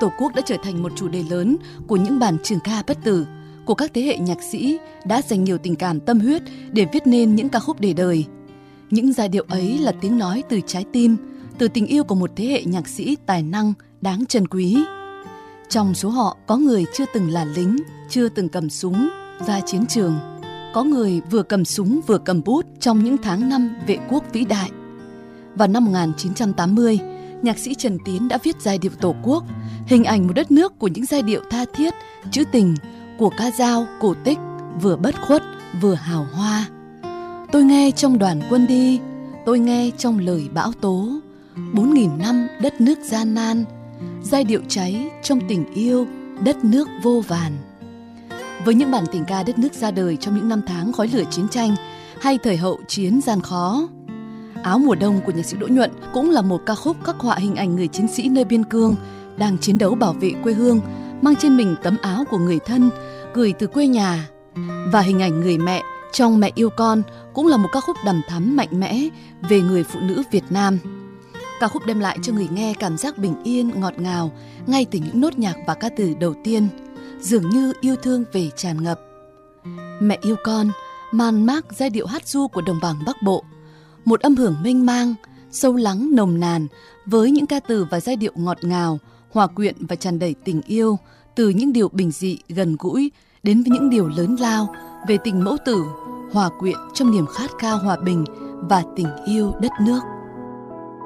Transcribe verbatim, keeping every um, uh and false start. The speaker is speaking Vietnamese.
Tổ quốc đã trở thành một chủ đề lớn của những bản trường ca bất tử, của các thế hệ nhạc sĩ đã dành nhiều tình cảm tâm huyết để viết nên những ca khúc để đời. Những giai điệu ấy là tiếng nói từ trái tim, từ tình yêu của một thế hệ nhạc sĩ tài năng đáng trân quý. Trong số họ có người chưa từng là lính, chưa từng cầm súng ra chiến trường. Có người vừa cầm súng vừa cầm bút trong những tháng năm vệ quốc vĩ đại. Vào năm một nghìn chín trăm tám mươi, nhạc sĩ Trần Tiến đã viết giai điệu Tổ quốc, hình ảnh một đất nước của những giai điệu tha thiết, trữ tình, của ca dao, cổ tích, vừa bất khuất, vừa hào hoa. Tôi nghe trong đoàn quân đi, tôi nghe trong lời bão tố, bốn nghìn năm đất nước gian nan, giai điệu cháy trong tình yêu đất nước vô vàn. Với những bản tình ca đất nước ra đời trong những năm tháng khói lửa chiến tranh hay thời hậu chiến gian khó, Áo mùa đông của nhạc sĩ Đỗ Nhuận cũng là một ca khúc khắc họa hình ảnh người chiến sĩ nơi biên cương đang chiến đấu bảo vệ quê hương, mang trên mình tấm áo của người thân gửi từ quê nhà. Và hình ảnh người mẹ trong Mẹ yêu con cũng là một ca khúc đằm thắm mạnh mẽ về người phụ nữ Việt Nam. Ca khúc đem lại cho người nghe cảm giác bình yên, ngọt ngào ngay từ những nốt nhạc và ca từ đầu tiên, dường như yêu thương về tràn ngập. Mẹ yêu con man mác giai điệu hát ru của đồng bằng Bắc Bộ, một âm hưởng mênh mang, sâu lắng nồng nàn với những ca từ và giai điệu ngọt ngào, hòa quyện và tràn đầy tình yêu, từ những điều bình dị gần gũi đến với những điều lớn lao về tình mẫu tử, hòa quyện trong niềm khát khao hòa bình và tình yêu đất nước.